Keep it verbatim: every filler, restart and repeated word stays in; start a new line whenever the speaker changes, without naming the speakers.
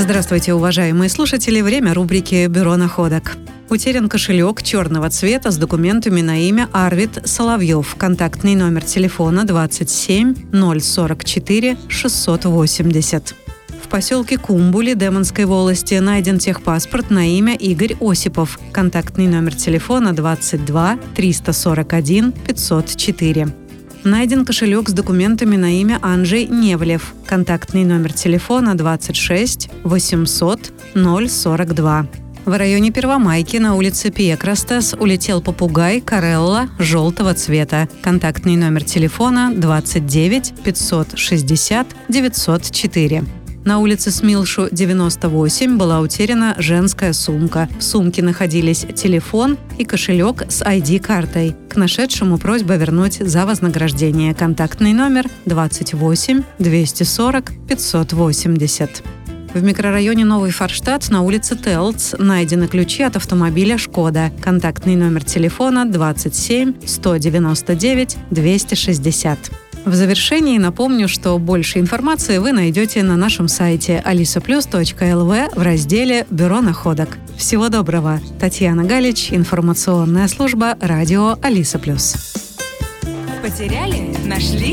Здравствуйте, уважаемые слушатели! Время рубрики «Бюро находок». Утерян кошелек черного цвета с документами на имя Арвид Соловьев. Контактный номер телефона двадцать семь ноль сорок четыре шестьсот восемьдесят. В поселке Кумбули Демонской волости найден техпаспорт на имя Игорь Осипов. Контактный номер телефона двадцать два триста сорок один пятьсот четыре. Найден кошелек с документами на имя Анджей Невлев. Контактный номер телефона двадцать шесть восемьсот ноль сорок два. В районе Первомайки на улице Пьекрастас улетел попугай Карелла желтого цвета. Контактный номер телефона двадцать девять пятьсот шестьдесят девятьсот четыре. На улице Смилшу, девяносто восемь, была утеряна женская сумка. В сумке находились телефон и кошелек с ай ди-картой. К нашедшему просьба вернуть за вознаграждение. Контактный номер двадцать восемь двести сорок пятьсот восемьдесят. В микрорайоне Новый Форштадт на улице Телц найдены ключи от автомобиля «Шкода». Контактный номер телефона двадцать семь сто девяносто девять двести шестьдесят. В завершении напомню, что больше информации вы найдете на нашем сайте алиса плюс точка эл ви в разделе «Бюро находок». Всего доброго! Татьяна Галич, информационная служба радио Алиса Плюс.
Потеряли? Нашли?